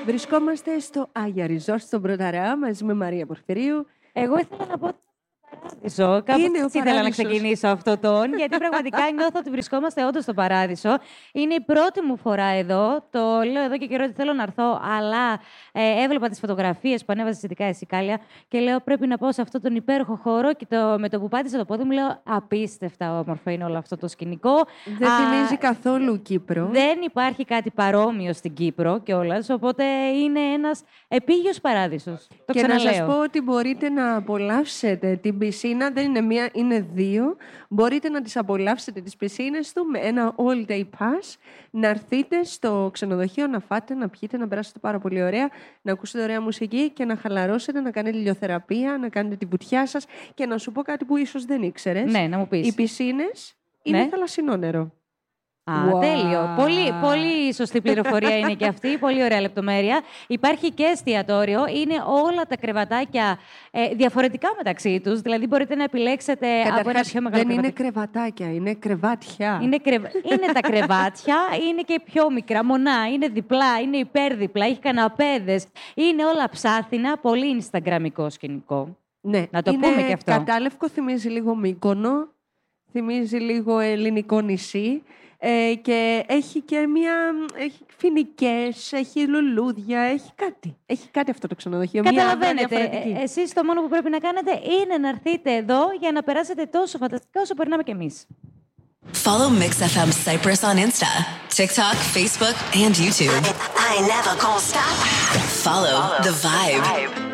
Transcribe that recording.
Βρισκόμαστε στο Άγια Ριζόρτ στον Πρωταρεά μαζί με Μαρία Πορφυρίου. Εγώ ήθελα να πω παράδεισο. Κάπως έτσι ήθελα να ξεκινήσω αυτό γιατί πραγματικά νιώθω ότι βρισκόμαστε όντως στο παράδεισο. Είναι η πρώτη μου φορά εδώ. Το λέω εδώ και καιρό ότι θέλω να έρθω, αλλά έβλεπα τις φωτογραφίες που ανέβαζε σχετικά εσύ, Κάλια, και λέω πρέπει να πάω σε αυτόν τον υπέροχο χώρο. Και με το που πάτησα το πόδι μου, λέω απίστευτα όμορφο είναι όλο αυτό το σκηνικό. Δεν θυμίζει καθόλου Κύπρο. Δεν υπάρχει κάτι παρόμοιο στην Κύπρο κιόλας, οπότε είναι ένας επίγειος παράδεισος. Το ξαναλέω. Και να σας πω ότι μπορείτε να απολαύσετε την πισίνα, δεν είναι μία, είναι δύο. Μπορείτε να τις απολαύσετε τις πισίνες του με ένα all day pass, να έρθετε στο ξενοδοχείο, να φάτε, να πιείτε, να περάσετε πάρα πολύ ωραία, να ακούσετε ωραία μουσική και να χαλαρώσετε, να κάνετε ηλιοθεραπεία, να κάνετε τη βουτιά σας. Και να σου πω κάτι που ίσως δεν ήξερες. Ναι, να μου πεις. Οι πισίνες είναι θαλασσινό νερό. Τέλειο. Πολύ σωστή πληροφορία είναι και αυτή. Πολύ ωραία λεπτομέρεια. Υπάρχει και εστιατόριο. Είναι όλα τα κρεβατάκια διαφορετικά μεταξύ τους. Δηλαδή μπορείτε να επιλέξετε από ένα πιο μεγάλο δεν είναι κρεβατάκια, είναι κρεβάτια. Είναι τα κρεβάτια, είναι και πιο μικρά. Μονά, είναι διπλά, είναι υπέρδιπλα, έχει καναπέδες. Είναι όλα ψάθινα, πολύ instagramικό σκηνικό. Ναι, να το πούμε και αυτό. Κατάλευκο, θυμίζει λίγο Μύκονο, θυμίζει λίγο ελληνικό νησί. Και έχει και έχει φοινικές, έχει λουλούδια, έχει κάτι. Έχει κάτι αυτό το ξενοδοχείο. Καταλαβαίνετε, εσείς το μόνο που πρέπει να κάνετε είναι να έρθετε εδώ για να περάσετε τόσο φανταστικά όσο περνάμε κι εμείς. Follow Mix FM Cyprus on Insta, TikTok, Facebook, and YouTube. I never gonna stop. Follow the vibe.